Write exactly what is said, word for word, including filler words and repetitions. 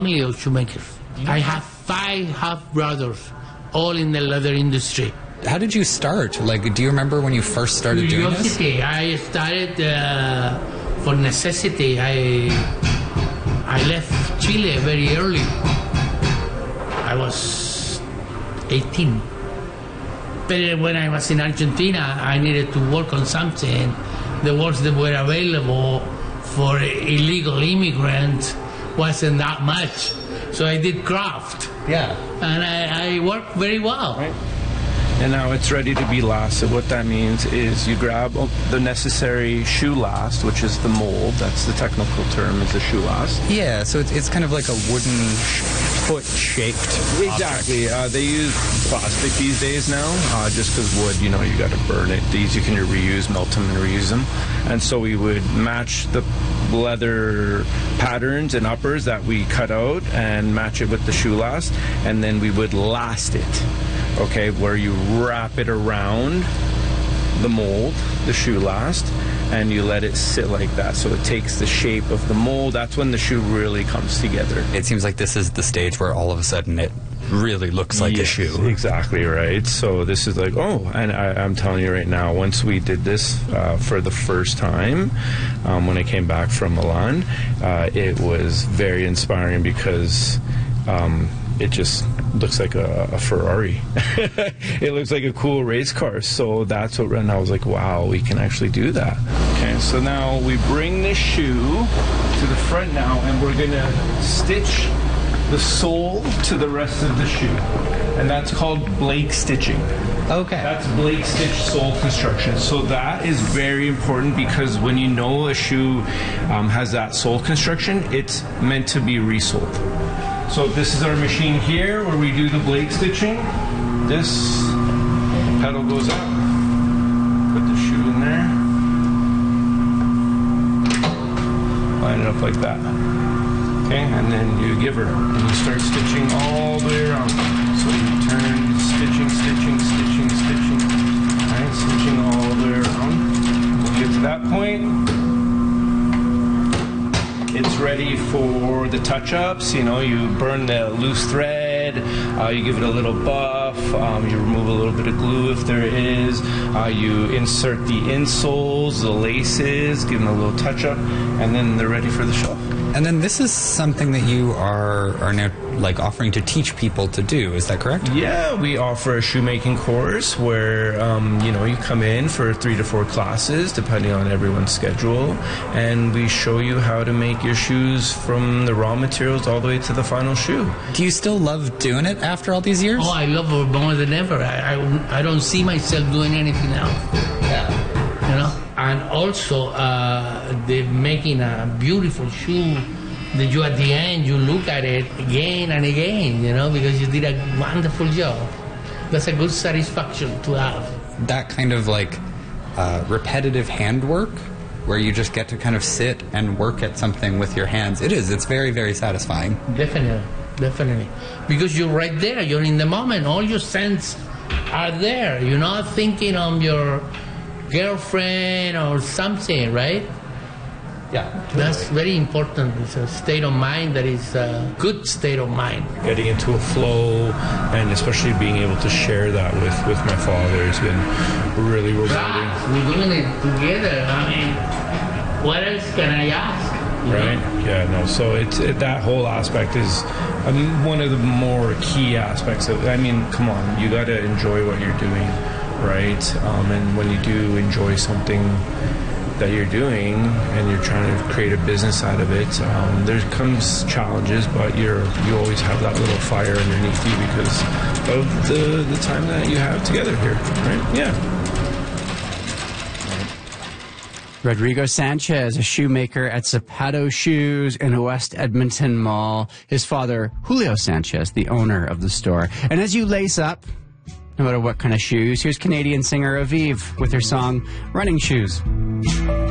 family of shoemakers. I have five half brothers, all in the leather industry. How did you start? Like, do you remember when you first started doing this? Curiosity. I started uh, for necessity. I I left Chile very early. I was eighteen. But when I was in Argentina, I needed to work on something. The works that were available for illegal immigrants wasn't that much. So I did craft. Yeah. And I, I worked very well. Right. And now it's ready to be lasted. What that means is you grab the necessary shoe last, which is the mold. That's the technical term, is the shoe last. Yeah, so it's, it's kind of like a wooden foot-shaped Exactly. Uh, they use plastic these days now, uh, just because wood, you know, you got to burn it. These you can reuse, melt them and reuse them. And so we would match the leather patterns and uppers that we cut out and match it with the shoe last, and then we would last it. Okay, where you wrap it around the mold, the shoe last, and you let it sit like that. So it takes the shape of the mold. That's when the shoe really comes together. It seems like this is the stage where all of a sudden it really looks like yes, a shoe. Exactly right. So this is like, oh, and I, I'm telling you right now, once we did this uh, for the first time, um, when I came back from Milan, uh, it was very inspiring because um, it just looks like a, a Ferrari. It looks like a cool race car. So that's what, and I was like, wow, we can actually do that. Okay, so now we bring this shoe to the front now, and we're gonna stitch the sole to the rest of the shoe. And that's called Blake stitching. Okay. That's Blake stitch sole construction. So that is very important because when you know a shoe um, has that sole construction, it's meant to be resoled. So this is our machine here where we do the Blake stitching. This pedal goes up, put the shoe in there, line it up like that. Okay, and then you give her, and you start stitching all the way around. So you turn, stitching, stitching, stitching, stitching, right, stitching all the way around. When you get to that point, it's ready for the touch-ups. You know, you burn the loose thread, uh, you give it a little buff, um, you remove a little bit of glue if there is, uh, you insert the insoles, the laces, give them a little touch-up, and then they're ready for the shelf. And then this is something that you are are now like offering to teach people to do. Is that correct? Yeah, we offer a shoemaking course where um, you know, you come in for three to four classes depending on everyone's schedule, and we show you how to make your shoes from the raw materials all the way to the final shoe. Do you still love doing it after all these years? Oh, I love it more than ever. I, I, I don't see myself doing anything else. Yeah. You know? And also, uh, they're making a beautiful shoe that you, at the end, you look at it again and again, you know, because you did a wonderful job. That's a good satisfaction to have. That kind of like uh, repetitive handwork where you just get to kind of sit and work at something with your hands. It is. It's very, very satisfying. Definitely. Definitely. Because you're right there. You're in the moment. All your senses are there. You're not thinking on your girlfriend or something, right? Yeah, totally. That's very important. It's a state of mind that is a good state of mind. Getting into a flow, and especially being able to share that with, with my father has been really rewarding. Right. We're doing it together. I mean, what else can I ask? You right? know? Yeah, no. So it's it, that whole aspect is um, one of the more key aspects of. I mean, come on, you got to enjoy what you're doing, right? Um, and when you do enjoy something that you're doing and you're trying to create a business out of it, um, there comes challenges, but you're you always have that little fire underneath you because of the the time that you have together here, right? Yeah. Rodrigo Sanchez, a shoemaker at Zapato Shoes in West Edmonton Mall. His father, Julio Sanchez, the owner of the store. And as you lace up, no matter what kind of shoes, here's Canadian singer Aviv with her song Running Shoes.